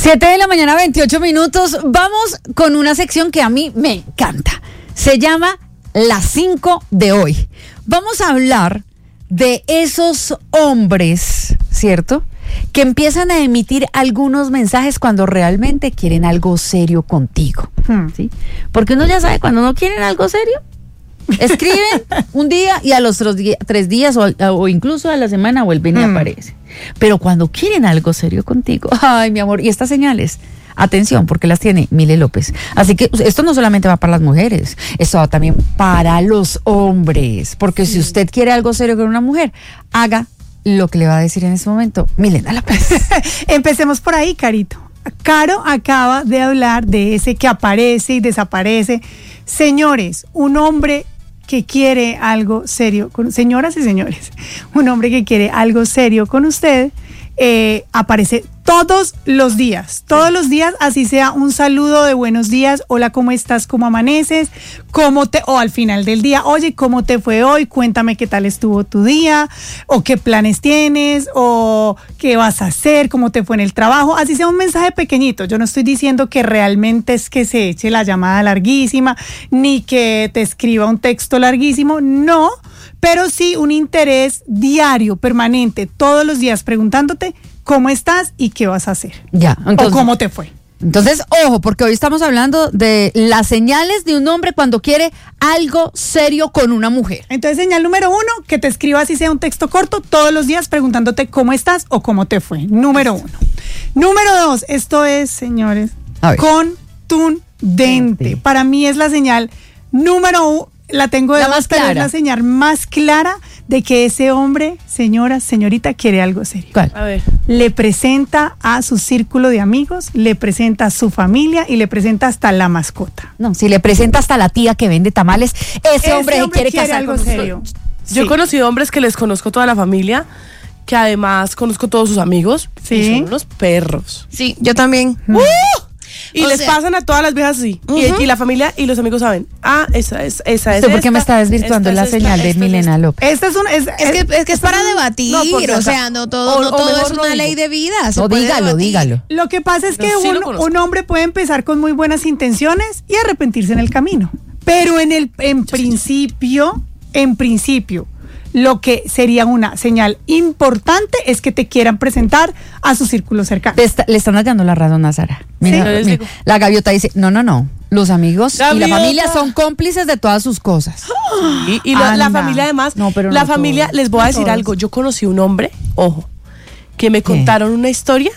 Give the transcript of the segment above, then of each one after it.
7:28 a.m. Vamos con una sección que a mí me encanta. Se llama Las 5 de hoy. Vamos a hablar de esos hombres, ¿cierto?, que empiezan a emitir algunos mensajes cuando realmente quieren algo serio contigo, ¿sí? Porque uno ya sabe cuando no quieren algo serio. Escriben un día y a los 3 días o incluso a la semana vuelven y aparecen. Pero cuando quieren algo serio contigo, ay, mi amor, y estas señales, atención, porque las tiene Mile López. Así que esto no solamente va para las mujeres, esto va también para los hombres. Porque si usted quiere algo serio con una mujer, haga lo que le va a decir en este momento Milena López. Empecemos por ahí, Carito. Caro acaba de hablar de ese que aparece y desaparece. Señores, un hombre que quiere algo serio, señoras y señores, un hombre que quiere algo serio con usted, aparece todos los días, así sea un saludo de buenos días, hola, ¿cómo estás? ¿Cómo amaneces? O al final del día, oye, ¿cómo te fue hoy? Cuéntame qué tal estuvo tu día, o qué planes tienes, o qué vas a hacer, cómo te fue en el trabajo, así sea un mensaje pequeñito. Yo no estoy diciendo que realmente es que se eche la llamada larguísima, ni que te escriba un texto larguísimo, no, pero sí un interés diario, permanente, todos los días preguntándote cómo estás y qué vas a hacer. Ya, entonces, o cómo te fue. Entonces, ojo, porque hoy estamos hablando de las señales de un hombre cuando quiere algo serio con una mujer. Entonces, señal número 1, que te escriba así sea un texto corto todos los días preguntándote cómo estás o cómo te fue. Número 1. Número 2, esto es, señores, contundente. Para mí es la señal número 1. La tengo de más, pero es la señal más clara de que ese hombre, señora, señorita, quiere algo serio. ¿Cuál? A ver. Le presenta a su círculo de amigos, le presenta a su familia y le presenta hasta la mascota. No, si le presenta hasta la tía que vende tamales, ese hombre quiere casar algo con serio. Yo he conocido hombres que les conozco toda la familia, que además conozco todos sus amigos, ¿sí? Y son unos perros. Sí, yo también. Y les pasan a todas las viejas así. Y la familia y los amigos saben. Esa es. ¿Por qué me está desvirtuando la señal de Milena López? Esta es que es para debatir, o sea, no todo es una ley de vida. No, dígalo. Lo que pasa es que un hombre puede empezar con muy buenas intenciones y arrepentirse en el camino. Pero en principio, lo que sería una señal importante es que te quieran presentar a su círculo cercano. Le están dando la razón a Sara. Mira, la gaviota dice, no. Los amigos y la familia son cómplices de todas sus cosas. Y la familia además, la familia, les voy a decir algo. Yo conocí un hombre, ojo, que me contaron una historia.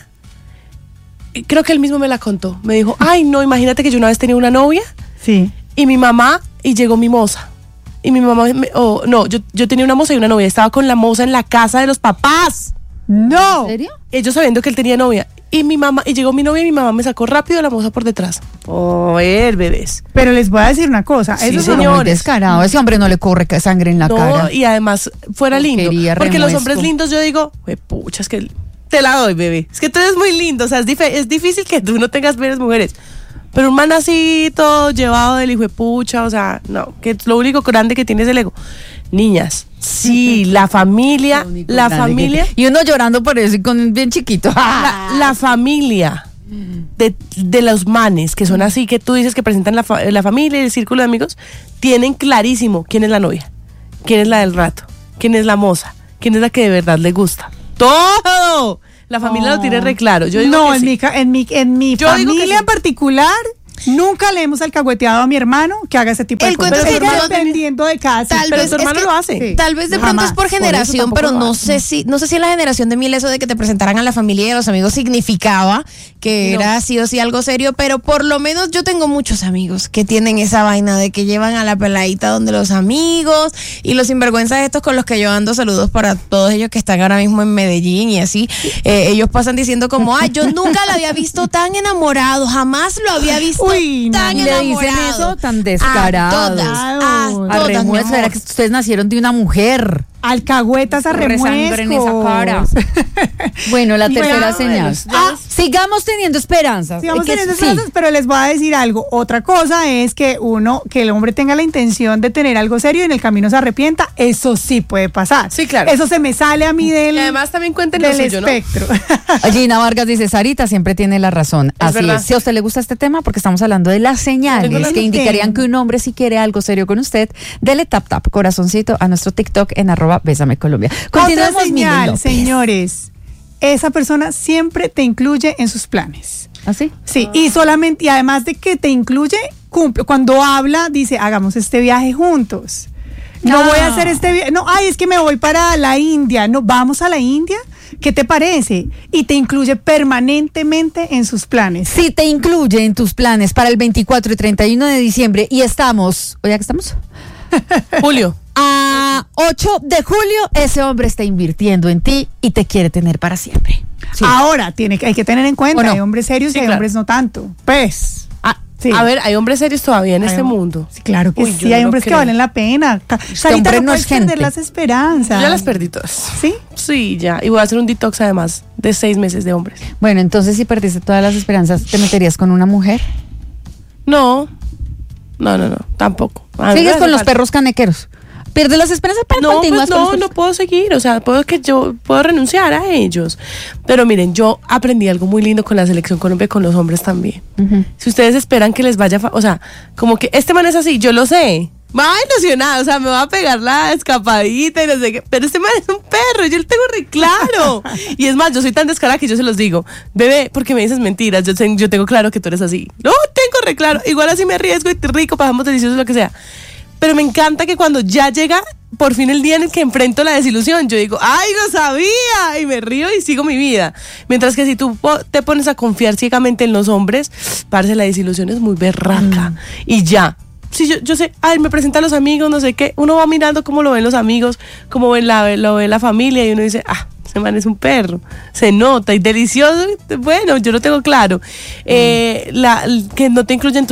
Creo que él mismo me la contó. Me dijo, ay, no, imagínate que yo una vez tenía una novia. Sí. Y mi mamá, y llegó mi moza. Y mi mamá, yo tenía una moza y una novia. Estaba con la moza en la casa de los papás. No. ¿En serio? Ellos sabiendo que él tenía novia. Y llegó mi novia y mi mamá me sacó rápido la moza por detrás. Bebés. Pero les voy a decir una cosa. Sí, eso señores. Muy descarado. Ese hombre no le corre sangre en la cara. Y además fuera lindo. Porque los hombres lindos, yo digo, pucha, es que te la doy, bebé. Es que tú eres muy lindo. O sea, es difícil que tú no tengas buenas mujeres. Pero un man así, todo llevado del hijo de pucha, o sea, no, que lo único grande que tiene es el ego. Niñas, sí, la familia. Y uno llorando por eso y con bien chiquito. La familia de los manes, que son así, que tú dices que presentan la familia y el círculo de amigos, tienen clarísimo quién es la novia, quién es la del rato, quién es la moza, quién es la que de verdad le gusta. ¡Todo! La familia lo tiene re claro. Yo digo no, que en mi familia en particular, nunca le hemos alcahueteado a mi hermano que haga ese tipo de cosas. Pero es dependiendo de cada pero tu hermano lo hace. Sí. Tal vez de pronto es por generación, pero no sé si en la generación de Mil eso de que te presentaran a la familia y a los amigos significaba que era sí o sí algo serio, pero por lo menos yo tengo muchos amigos que tienen esa vaina de que llevan a la peladita donde los amigos y los sinvergüenzas estos con los que yo ando. Saludos para todos ellos que están ahora mismo en Medellín y así. Ellos pasan diciendo como, yo nunca lo había visto tan enamorado, jamás lo había visto tan le enamorado. dicen eso tan descarado. A todas, Remuestra, era que ustedes nacieron de una mujer. Alcahuetas a remuesco. Sangre en esa cara. Bueno, la tercera señal. sigamos teniendo esperanzas. Pero les voy a decir algo. Otra cosa es que el hombre tenga la intención de tener algo serio y en el camino se arrepienta. Eso sí puede pasar. Sí, claro. Eso se me sale a mí del. Y además también cuenten lo suyo, espectro. ¿no? Gina Vargas dice, Sarita siempre tiene la razón. Así es. Si a usted le gusta este tema, porque estamos hablando de las señales que indicarían que un hombre si quiere algo serio con usted, dele tap corazoncito a nuestro TikTok en @BésameColombia. Otra señal, señores, esa persona siempre te incluye en sus planes. ¿Así? Sí, y además de que te incluye, cumple. Cuando habla, dice, hagamos este viaje juntos. No voy a hacer este viaje. No, es que me voy para la India. No, vamos a la India. ¿Qué te parece? Y te incluye permanentemente en sus planes. Si te incluye en tus planes para el 24 y 31 de diciembre y estamos, ¿ya que estamos? Julio. A 8 de julio, ese hombre está invirtiendo en ti y te quiere tener para siempre. Sí. Ahora, hay que tener en cuenta, hay hombres serios y hay hombres no tanto. Pues... Sí. A ver, hay hombres serios todavía en este mundo. Sí, claro que sí, hay hombres que valen la pena. Sarita, no puedes perder las esperanzas. Yo ya las perdí todas. ¿Sí? Sí, ya. Y voy a hacer un detox además de 6 meses de hombres. Bueno, entonces si perdiste todas las esperanzas, ¿te meterías con una mujer? No, tampoco. ¿Sigues con los perros canequeros? ¿Pierdes las esperanzas para continuar? No puedo seguir, o sea, yo puedo renunciar a ellos. Pero miren, yo aprendí algo muy lindo con la selección Colombia y con los hombres también. Si ustedes esperan que les vaya, o sea, como que este man es así, yo lo sé. Me va a ilusionar, o sea, me va a pegar la escapadita y no sé qué, pero este man es un perro, yo lo tengo re claro. Y es más, yo soy tan descarada que yo se los digo, bebé, porque me dices mentiras, yo tengo claro que tú eres así. No, tengo re claro, igual así me arriesgo y te rico, pasamos delicioso, lo que sea. Pero me encanta que cuando ya llega por fin el día en el que enfrento la desilusión, yo digo, ¡ay, lo sabía! Y me río y sigo mi vida. Mientras que si tú te pones a confiar ciegamente en los hombres, parece la desilusión es muy berraca. Y ya. Si yo sé, me presentan los amigos, no sé qué, uno va mirando cómo lo ven los amigos, cómo lo ve la familia y uno dice, ese man es un perro, se nota y delicioso, bueno, yo lo tengo claro. Que no te incluyen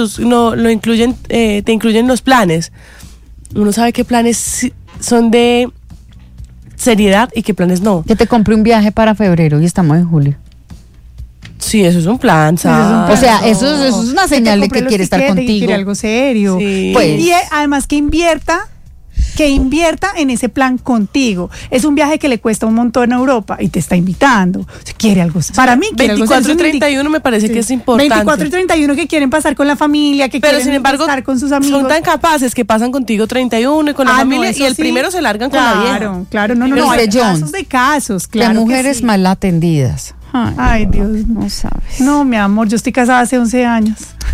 te incluyen los planes. Uno sabe qué planes son de seriedad y qué planes no. Que te compré un viaje para febrero y estamos en julio. Sí, eso es un plan, ¿sabes? O sea, eso es una señal de que quiere estar contigo. Que quiere algo serio. Sí. Pues. Y además que invierta en ese plan contigo. Es un viaje que le cuesta un montón a Europa y te está invitando. Quiere algo. Para mí, 24 y 31 me parece que es importante. 24 y 31 que quieren pasar con la familia, que quieren estar con sus amigos. Son tan capaces que pasan contigo 31 y con la familia y el primero se largan con la vieja. Claro, no. Hay casos de casos, claro. De mujeres mal atendidas. Ay, Dios, no sabes. No, mi amor, yo estoy casada hace 11 años.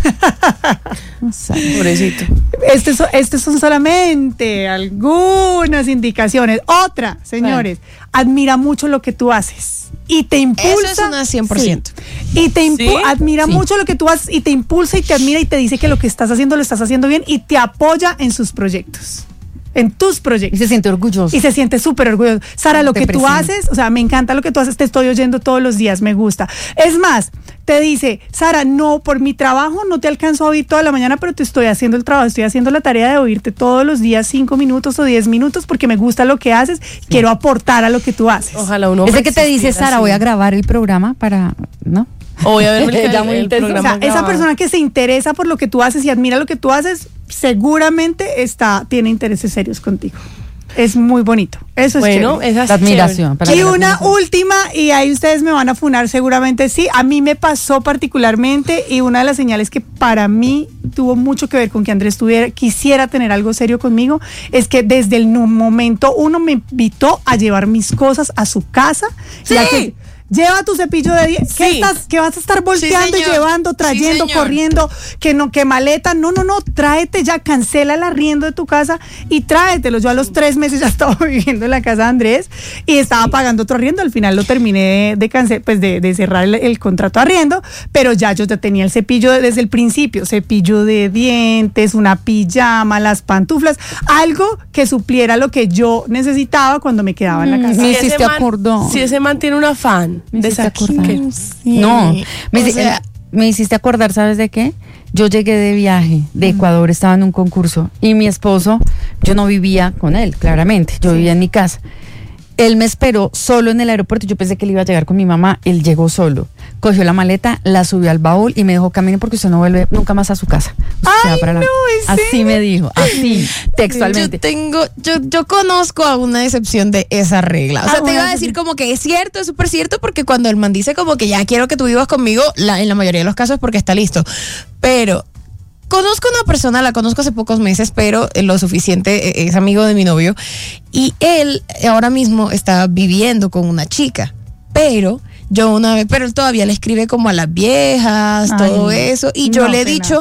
No sabes. Pobrecito. Estos son solamente algunas indicaciones. Otra, señores, admira mucho lo que tú haces y te impulsa. Eso es una 100%. Sí. Y te admira mucho lo que tú haces y te impulsa y te admira y te dice que lo que estás haciendo lo estás haciendo bien y te apoya en sus proyectos. En tus proyectos. Y se siente orgulloso. Y se siente súper orgulloso. Sara, lo que tú haces, o sea, me encanta lo que tú haces, te estoy oyendo todos los días, me gusta. Es más, te dice, Sara, no, por mi trabajo no te alcanzo a oír toda la mañana, pero te estoy haciendo el trabajo, estoy haciendo la tarea de oírte todos los días 5 minutos o 10 minutos porque me gusta lo que haces, quiero aportar a lo que tú haces. Ojalá uno. Es de que te dice, Sara, voy a grabar el programa para, ¿no? O voy a ver el programa. O sea, esa persona que se interesa por lo que tú haces y admira lo que tú haces, seguramente tiene intereses serios contigo. Es muy bonito. Eso es bueno, esa es admiración. Y una última, y ahí ustedes me van a funar seguramente, sí, a mí me pasó particularmente y una de las señales que para mí tuvo mucho que ver con que Andrés quisiera tener algo serio conmigo, es que desde el momento uno me invitó a llevar mis cosas a su casa. Sí. Lleva tu cepillo de dientes. Sí. ¿Qué vas a estar volteando y llevando, trayendo, corriendo? Que maleta. No. Tráete ya, cancela el arriendo de tu casa y tráetelos. Yo a los 3 meses ya estaba viviendo en la casa de Andrés y estaba pagando otro arriendo. Al final lo terminé de cancelar, pues de cerrar el contrato de arriendo, pero yo ya tenía el cepillo desde el principio. Cepillo de dientes, una pijama, las pantuflas, algo que supliera lo que yo necesitaba cuando me quedaba en la casa. Me hiciste acordar. Si ese man tiene un afán de acordar. No, me hiciste acordar, ¿sabes de qué? Yo llegué de viaje de Ecuador, estaba en un concurso y mi esposo, yo no vivía con él, claramente, yo vivía en mi casa. Él me esperó solo en el aeropuerto, yo pensé que él iba a llegar con mi mamá, él llegó solo. cogió la maleta, la subió al baúl y me dijo, camine porque usted no vuelve nunca más a su casa. Ay, no, así me dijo, así, textualmente. Yo conozco a una excepción de esa regla. O sea, te iba a decir como que es cierto, es súper cierto, porque cuando el man dice como que ya quiero que tú vivas conmigo, en la mayoría de los casos es porque está listo. Pero conozco una persona, la conozco hace pocos meses, pero lo suficiente, es amigo de mi novio, y él ahora mismo está viviendo con una chica, pero él todavía le escribe como a las viejas, todo eso, y yo le he dicho,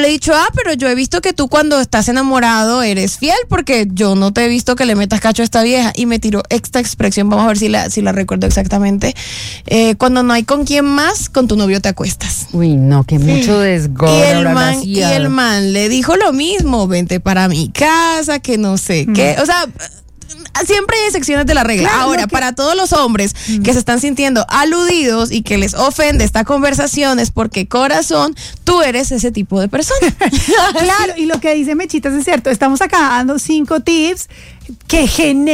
pero yo he visto que tú cuando estás enamorado eres fiel, porque yo no te he visto que le metas cacho a esta vieja, y me tiró esta expresión, vamos a ver si la recuerdo exactamente, cuando no hay con quién más, con tu novio te acuestas. Uy, no, que mucho desgorro. Y el man le dijo lo mismo, vente para mi casa, que no sé qué, o sea, siempre hay excepciones de la regla. Claro, ahora, para todos los hombres que se están sintiendo aludidos y que les ofende esta conversación, es porque, corazón, tú eres ese tipo de persona. Claro, y lo que dice Mechitas es cierto. Estamos acá dando 5 tips que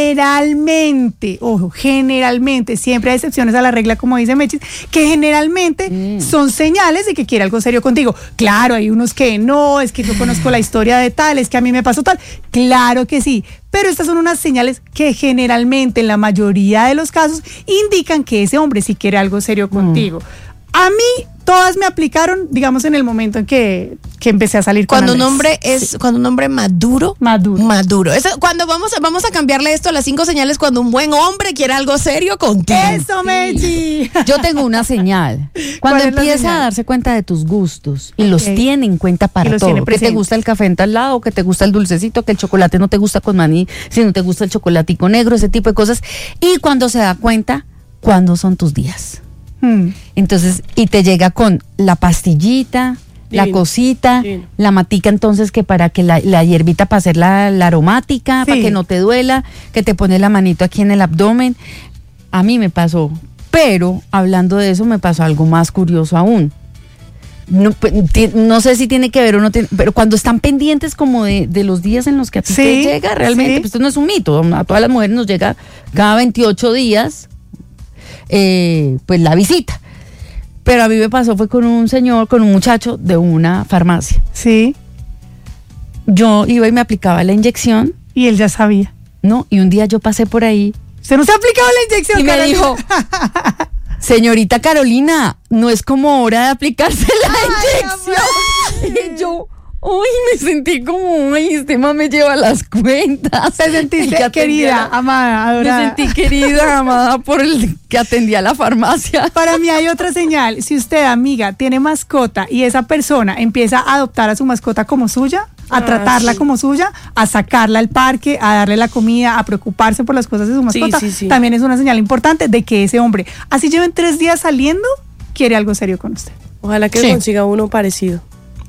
generalmente, siempre hay excepciones a la regla, como dice Mechis, que generalmente son señales de que quiere algo serio contigo. Claro, hay unos que no, es que yo conozco la historia de tal, es que a mí me pasó tal. Claro que sí, pero estas son unas señales que generalmente, en la mayoría de los casos, indican que ese hombre sí quiere algo serio contigo. A mí todas me aplicaron, digamos, en el momento en que empecé a salir con Andrés. Cuando un hombre maduro. Eso, cuando vamos a cambiarle esto a las 5 señales cuando un buen hombre quiere algo serio contigo. Eso, Mechi. Yo tengo una señal. Cuando empieza a darse cuenta de tus gustos y los tiene en cuenta para todo. Que te gusta el café en tal lado, que te gusta el dulcecito, que el chocolate no te gusta con maní, sino te gusta el chocolatico negro, ese tipo de cosas. Y cuando se da cuenta, ¿cuándo son tus días? Entonces, y te llega con la pastillita, la cosita, la matica, entonces, que para que la hierbita para hacer la aromática, para que no te duela, que te pone la manito aquí en el abdomen. A mí me pasó, pero hablando de eso, me pasó algo más curioso aún. No sé si tiene que ver o no tiene, pero cuando están pendientes como de los días en los que a ti te llega, realmente, pues esto no es un mito, a todas las mujeres nos llega cada 28 días pues la visita. Pero a mí me pasó fue con un muchacho de una farmacia. Sí. Yo iba y me aplicaba la inyección. Y él ya sabía. No, y un día yo pasé por ahí. ¿Usted no se ha aplicado la inyección, y Carolina? Me dijo, señorita Carolina, no es como hora de aplicarse la inyección. Y yo, uy, me sentí como, este man me lleva las cuentas. ¿Te sentiste querida, amada, adorada? Me sentí querida, amada por el que atendía la farmacia. Para mí hay otra señal. Si usted, amiga, tiene mascota y esa persona empieza a adoptar a su mascota como suya, a tratarla como suya, a sacarla al parque, a darle la comida, a preocuparse por las cosas de su mascota, también es una señal importante de que ese hombre, así lleven 3 días saliendo, quiere algo serio con usted. Ojalá que consiga uno parecido.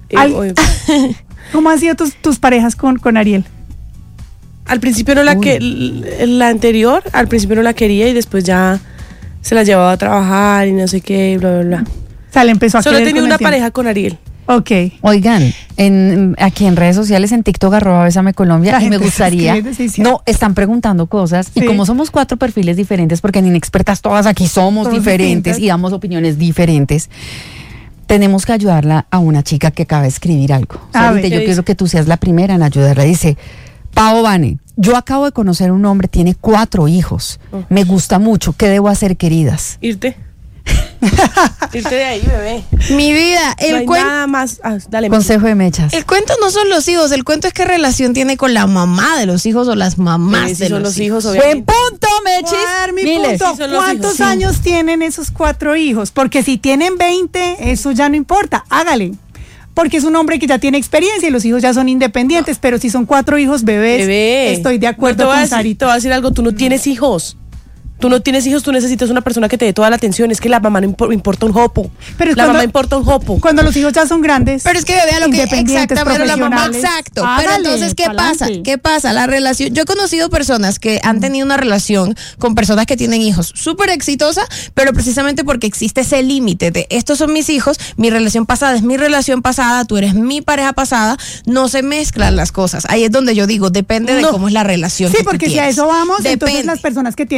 ¿Cómo han sido tus parejas con Ariel? Al principio no la anterior, al principio no la quería y después ya se la llevaba a trabajar y no sé qué, bla, bla, bla. O sea, le empezó a Solo he tenido una pareja con Ariel. Ok. Oigan, aquí en redes sociales, en TikTok, @BesameColombia, y me gustaría, están preguntando cosas, y como somos 4 perfiles diferentes, porque en Inexpertas todas aquí somos diferentes y damos opiniones diferentes, tenemos que ayudarla a una chica que acaba de escribir algo. Yo quiero que tú seas la primera en ayudarla. Dice, Pao Vane, yo acabo de conocer a un hombre, tiene 4 hijos. Me gusta mucho. ¿Qué debo hacer, queridas? Irte de ahí, bebé. Mi vida, el cuento. Nada más. Dale, consejo de Mechas. El cuento no son los hijos, el cuento es qué relación tiene con la mamá de los hijos o las mamás de los hijos. Buen punto, Mechis. ¿Cuántos años tienen esos 4 hijos? Porque si tienen 20, eso ya no importa. Hágale. Porque es un hombre que ya tiene experiencia y los hijos ya son independientes. Pero si son 4 hijos bebés, estoy de acuerdo con Sarita. Te voy a decir algo, tú no tienes hijos. Tú no tienes hijos, tú necesitas una persona que te dé toda la atención. Es que la mamá no importa un jopo. Pero mamá importa un jopo. Cuando los hijos ya son grandes. Pero es que vea lo que exactamente la mamá. Exacto. Pero entonces, ¿qué pasa? ¿Qué pasa? La relación. Yo he conocido personas que han tenido una relación con personas que tienen hijos súper exitosa, pero precisamente porque existe ese límite de estos son mis hijos, mi relación pasada es mi relación pasada, tú eres mi pareja pasada, no se mezclan las cosas. Ahí es donde yo digo, depende de cómo es la relación. Sí, porque si a eso vamos, entonces las personas que tienen hijos no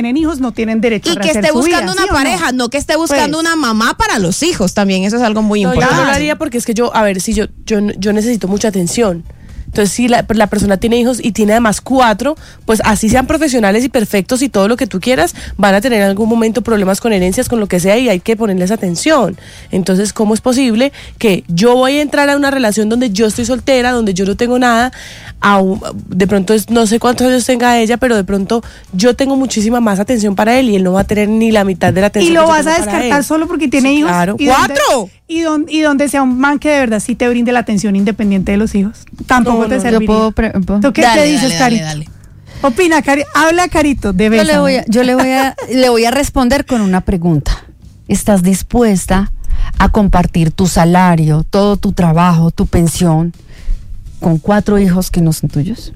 no tienen derecho a rehacer su vida. Y que esté buscando una pareja, no que esté buscando una mamá para los hijos también, eso es algo muy importante. Yo no lo haría porque es que yo necesito mucha atención. Entonces, si la persona tiene hijos y tiene además 4, pues así sean profesionales y perfectos y todo lo que tú quieras, van a tener en algún momento problemas con herencias, con lo que sea, y hay que ponerles atención. Entonces, ¿cómo es posible que yo voy a entrar a una relación donde yo estoy soltera, donde yo no tengo nada? De pronto, no sé cuántos años tenga ella, pero de pronto yo tengo muchísima más atención para él y él no va a tener ni la mitad de la atención. ¿Y lo vas a descartar solo porque tiene hijos? Claro, 4. Y donde sea un man que de verdad sí te brinde la atención independiente de los hijos. Tampoco te serviría. ¿Tú qué te dices, Carito? Dale. Opina, habla, Carito, de Bésame. Yo le voy a responder con una pregunta. ¿Estás dispuesta a compartir tu salario, todo tu trabajo, tu pensión con 4 hijos que no son tuyos?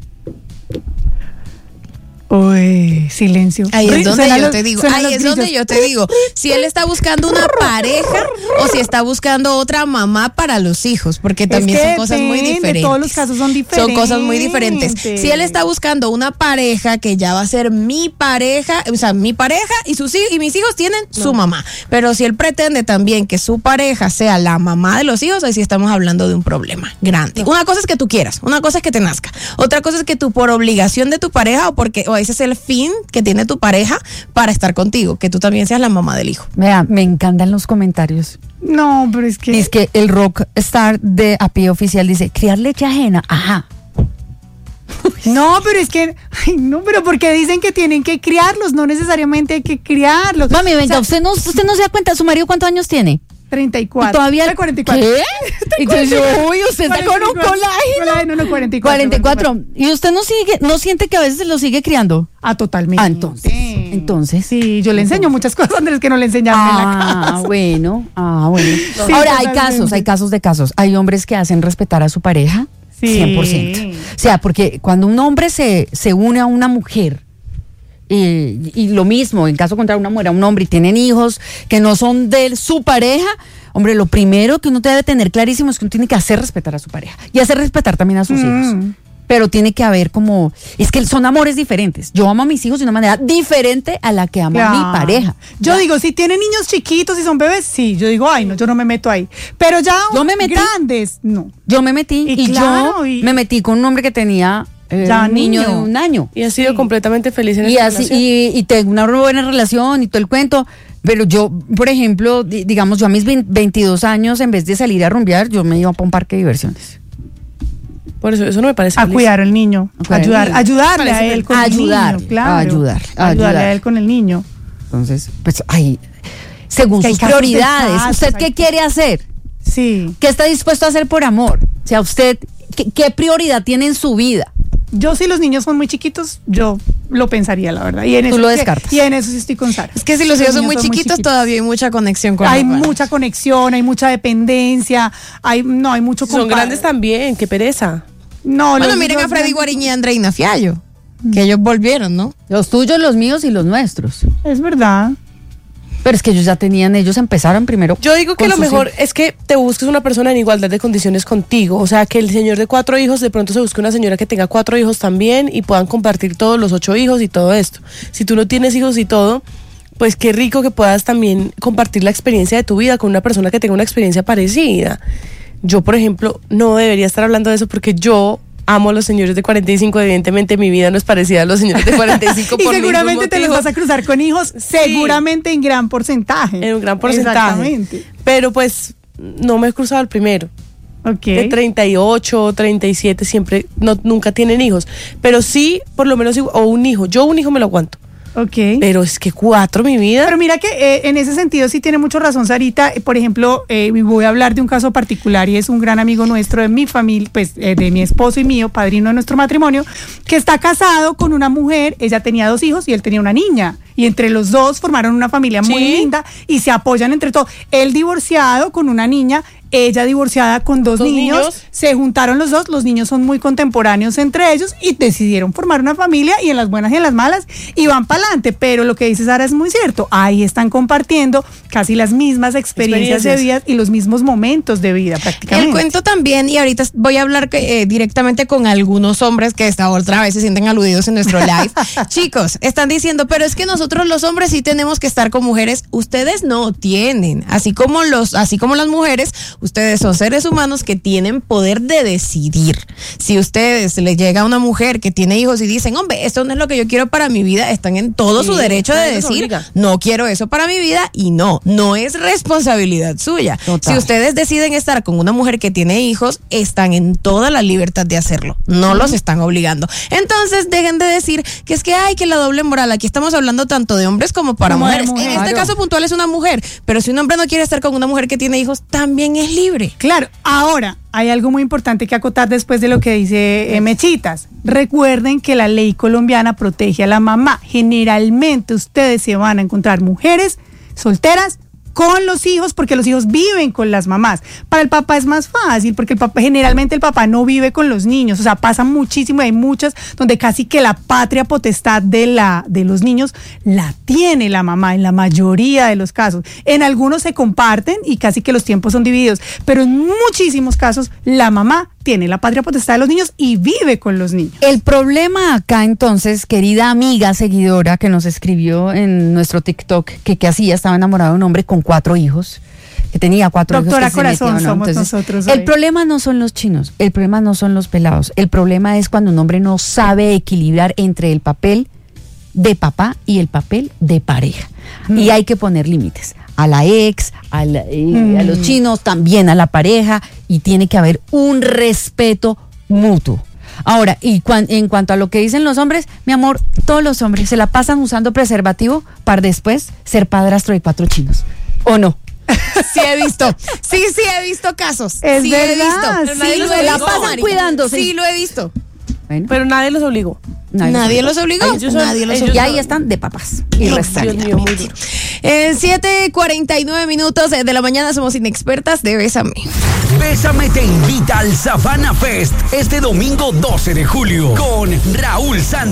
Uy, silencio. Ahí es donde yo te digo, si él está buscando una pareja o si está buscando otra mamá para los hijos, porque también son cosas muy diferentes. Todos los casos son diferentes. Son cosas muy diferentes. Si él está buscando una pareja que ya va a ser mi pareja, o sea, mi pareja y sus hijos y mis hijos tienen su mamá, pero si él pretende también que su pareja sea la mamá de los hijos, ahí sí estamos hablando de un problema grande. Una cosa es que tú quieras, una cosa es que te nazca, otra cosa es que tú por obligación de tu pareja o ese es el fin que tiene tu pareja para estar contigo, que tú también seas la mamá del hijo. Vea, me encantan los comentarios. No, pero es que... Es que el rockstar de A Pie Oficial dice, criar leche ajena, ajá. No, pero es que... Ay, no, pero porque dicen que tienen que criarlos, no necesariamente hay que criarlos. Mami, venga, usted no se da cuenta, ¿su marido cuántos años tiene? 34. ¿Y todavía 44. ¿Qué? Entonces, uy, usted está con un colágeno. No, 44. 44. ¿Y usted no siente que a veces lo sigue criando? Totalmente. Entonces. Sí, yo le enseño muchas cosas, Andrés, que no le enseñaban en la casa. Bueno. Sí, totalmente. ahora, hay casos de casos. Hay hombres que hacen respetar a su pareja 100%. O sea, porque cuando un hombre se une a una mujer, y lo mismo, en caso contrario, una mujer a un hombre y tienen hijos que no son de su pareja, hombre, lo primero que uno debe tener clarísimo es que uno tiene que hacer respetar a su pareja y hacer respetar también a sus hijos. Pero tiene que haber es que son amores diferentes. Yo amo a mis hijos de una manera diferente a la que amo a mi pareja. Yo digo, si tienen niños chiquitos y son bebés, sí. Yo digo, ay, no, yo no me meto ahí. Pero ya grandes, no. Yo me metí me metí con un hombre que tenía un niño de 1 año. Y ha sido completamente feliz en esa relación. Y tengo una buena relación y todo el cuento. Pero yo, por ejemplo, digamos, yo a mis 22 años, en vez de salir a rumbear, yo me iba para un parque de diversiones. Por eso no me parece a cuidar al niño, ayudarle a él con el niño, claro. Ayudarle a él con el niño. Entonces, pues, según sus prioridades, ¿usted qué quiere hacer? Sí. ¿Qué está dispuesto a hacer por amor? O sea, usted, ¿qué prioridad tiene en su vida? Yo, si los niños son muy chiquitos, yo lo pensaría, la verdad. Y en Tú lo descartas. Y en eso sí estoy con Sara. Es que si los hijos son muy chiquitos, todavía hay mucha conexión con Hay mucha conexión, hay mucha dependencia, hay mucho Son grandes también, qué pereza. No, bueno, miren a Freddy Guarín y a Andreina Fiallo, que ellos volvieron, ¿no? Los tuyos, los míos y los nuestros. Es verdad. Pero es que ellos empezaron primero. Yo digo que lo mejor es que te busques una persona en igualdad de condiciones contigo. O sea, que el señor de 4 hijos de pronto se busque una señora que tenga 4 hijos también y puedan compartir todos los 8 hijos y todo esto. Si tú no tienes hijos y todo, pues qué rico que puedas también compartir la experiencia de tu vida con una persona que tenga una experiencia parecida. Yo, por ejemplo, no debería estar hablando de eso porque yo amo a los señores de 45, evidentemente mi vida no es parecida a los señores de 45 y seguramente te los vas a cruzar con hijos, seguramente en gran porcentaje. En un gran porcentaje. Exactamente. Pero pues no me he cruzado el primero. Okay. De 38, 37 siempre, nunca tienen hijos. Pero sí, por lo menos, o un hijo. Yo un hijo me lo aguanto. Okay. Pero es que 4, mi vida. Pero mira que en ese sentido sí tiene mucha razón Sarita. Por ejemplo, voy a hablar de un caso particular y es un gran amigo nuestro de mi familia, pues de mi esposo y mío, padrino de nuestro matrimonio, que está casado con una mujer. Ella tenía 2 hijos y él tenía una niña. Y entre los dos formaron una familia muy linda y se apoyan entre todos. Él divorciado con una niña, ella divorciada con 2 niños, se juntaron los niños son muy contemporáneos entre ellos y decidieron formar una familia y en las buenas y en las malas y van para adelante, pero lo que dice Sara es muy cierto, ahí están compartiendo casi las mismas experiencias de vida y los mismos momentos de vida prácticamente. El cuento también, y ahorita voy a hablar directamente con algunos hombres que esta otra vez se sienten aludidos en nuestro live. Chicos, están diciendo, pero es que nosotros nosotros los hombres sí tenemos que estar con mujeres. Ustedes no tienen, así como las mujeres, ustedes son seres humanos que tienen poder de decidir. Si ustedes les llega una mujer que tiene hijos y dicen, hombre, esto no es lo que yo quiero para mi vida, están en todo su derecho de decir, no quiero eso para mi vida, y no es responsabilidad suya. Total. Si ustedes deciden estar con una mujer que tiene hijos, están en toda la libertad de hacerlo, no los están obligando. Entonces dejen de decir que es que hay que la doble moral. Aquí estamos hablando tanto de hombres como para mujeres. En este caso puntual es una mujer, pero si un hombre no quiere estar con una mujer que tiene hijos, también es libre. Claro, ahora hay algo muy importante que acotar después de lo que dice Mechitas. Recuerden que la ley colombiana protege a la mamá. Generalmente ustedes se van a encontrar mujeres solteras con los hijos, porque los hijos viven con las mamás. Para el papá es más fácil, porque generalmente el papá no vive con los niños, o sea, pasa muchísimo, hay muchas donde casi que la patria potestad de los niños la tiene la mamá, en la mayoría de los casos. En algunos se comparten y casi que los tiempos son divididos, pero en muchísimos casos la mamá tiene la patria potestad de los niños y vive con los niños. El problema acá entonces, querida amiga seguidora que nos escribió en nuestro TikTok, que hacía, estaba enamorado de un hombre con 4 hijos, que tenía 4 hijos. Doctora Corazón, somos nosotros. El problema no son los chinos, el problema no son los pelados, el problema es cuando un hombre no sabe equilibrar entre el papel de papá y el papel de pareja. Y hay que poner límites. A la ex, a los chinos, también a la pareja, y tiene que haber un respeto mutuo. Ahora, en cuanto a lo que dicen los hombres, mi amor, todos los hombres se la pasan usando preservativo para después ser padrastro de 4 chinos, ¿o no? Sí he visto, sí he visto casos. Es sí verdad, he visto. Sí, se la pasan cuidándose. Sí, lo he visto. Bueno, pero nadie los obligó. Nadie los obligó. Y ahí están de papás. Y Dios mío, muy duro. 7:49 minutos de la mañana, somos inexpertas de Bésame. Bésame te invita al Savannah Fest este domingo 12 de julio con Raúl Santos.